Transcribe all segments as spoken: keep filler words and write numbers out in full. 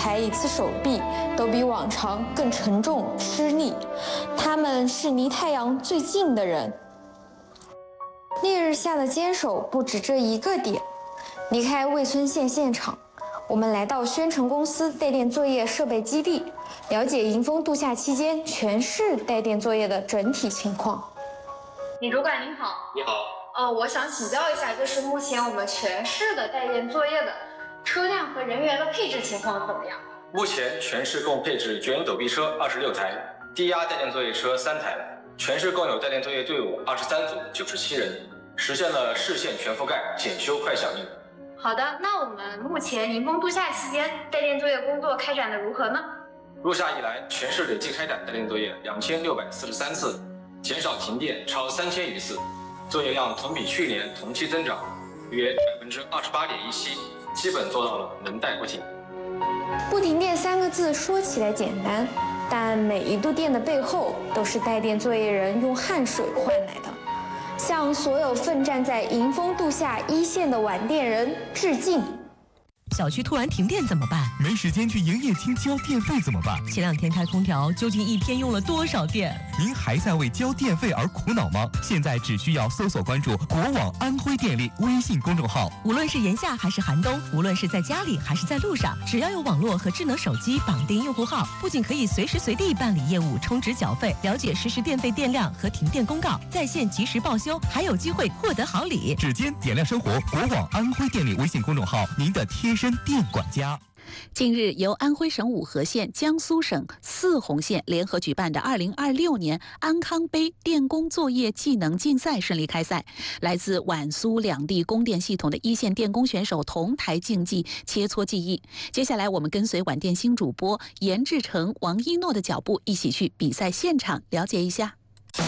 抬一次手臂都比往常更沉重吃力。他们是离太阳最近的人。烈日下的坚守不止这一个点。离开魏村县现场，我们来到宣城公司带电作业设备基地，了解迎风度夏期间全市带电作业的整体情况。李主管您好。 你好。 呃，我想请教一下，就是目前我们全市的带电作业的车辆和人员的配置情况怎么样？ 目前全市共配置卷引陡壁车二十六台，低压带电作业车三台，全市共有带电作业队伍二十三组，九十七人，实现了市县全覆盖、检修快响应。 好的，那我们目前迎风度夏期间带电作业工作开展的如何呢？ 入夏以来，全市累计开展带电作业两千六百四十三次，减少停电超三千余次，作业量同比去年同期增长约百分之二十八点一七，基本做到了能带不停。 不停电三个字说起来简单，但每一度电的背后都是带电作业人用汗水换来的。向所有奋战在迎风度夏一线的晚电人致敬。 小区突然停电怎么办？ 没时间去营业厅交电费怎么办？ 前两天开空调，究竟一天用了多少电？ 您还在为交电费而苦恼吗？现在只需要搜索关注国网安徽电力微信公众号。 无论是炎夏还是寒冬，无论是在家里还是在路上，只要有网络和智能手机绑定用户号，不仅可以随时随地办理业务、充值缴费、了解实时电费电量和停电公告，在线及时报修，还有机会获得好礼。 指尖点亮生活，国网安徽电力微信公众号，您的贴身电管家。 近日，由安徽省五河县、江苏省泗洪县联合举办的二零二六年安康杯电工作业技能竞赛顺利开赛。来自皖苏两地供电系统的一线电工选手同台竞技，切磋技艺。接下来，我们跟随晚电新主播严志成、王一诺的脚步，一起去比赛现场了解一下。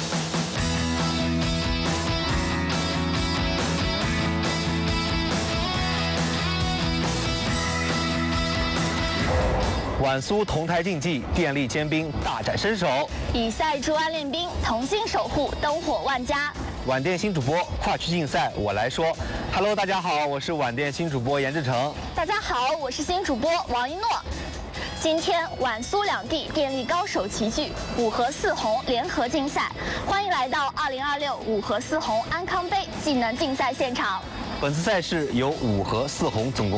皖苏同台竞技，电力尖兵大展身手。 比赛助安练兵，同心守护，灯火万家。 晚电新主播跨区竞赛，我来说。Hello， 大家好，我是晚电新主播严志成。 大家好，我是新主播王一诺。今天皖苏两地电力高手齐聚，五河泗洪联合竞赛，欢迎来到二零二六五河泗洪安康杯技能竞赛现场。 本次赛事由五河泗洪总共